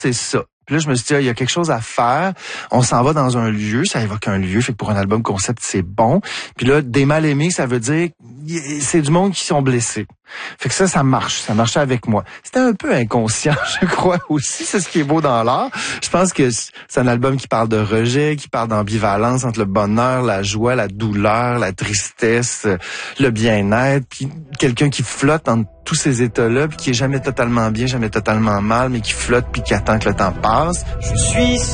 c'est ça. Puis là, je me suis dit, il y a quelque chose à faire. On s'en va dans un lieu, ça évoque un lieu, fait que pour un album concept, c'est bon. Puis là, des mal aimés, ça veut dire, c'est du monde qui sont blessés. Fait que ça marche. Ça marchait avec moi. C'était un peu inconscient, je crois aussi. C'est ce qui est beau dans l'art. Je pense que c'est un album qui parle de rejet, qui parle d'ambivalence entre le bonheur, la joie, la douleur, la tristesse, le bien-être. Puis quelqu'un qui flotte entre tous ces états-là, puis qui est jamais totalement bien, jamais totalement mal, mais qui flotte puis qui attend que le temps passe. Je suis